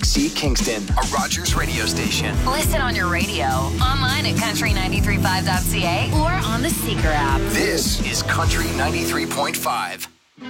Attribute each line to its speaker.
Speaker 1: See Kingston, a Rogers radio station.
Speaker 2: Listen on your radio, online at country935.ca, or on the Seeker app.
Speaker 1: This is Country 93.5.